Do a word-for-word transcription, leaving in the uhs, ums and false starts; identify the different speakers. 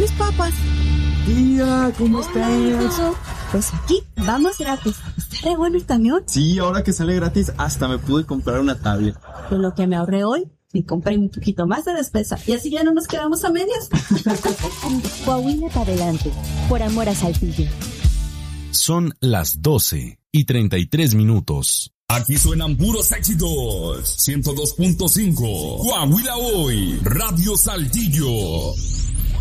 Speaker 1: mis papas.
Speaker 2: Tía, ¿cómo estás?
Speaker 1: Pues aquí, vamos gratis. ¿Está re bueno el camión?
Speaker 2: Sí, ahora que sale gratis, hasta me pude comprar una tablet.
Speaker 1: Con lo que me ahorré hoy, me compré un poquito más de despensa. Y así ya no nos quedamos a medias.
Speaker 3: Coahuila para adelante, por amor a Saltillo.
Speaker 4: Son las doce y treinta y tres minutos.
Speaker 5: Aquí suenan puros éxitos. ciento dos punto cinco. Coahuila Hoy. Radio Saltillo.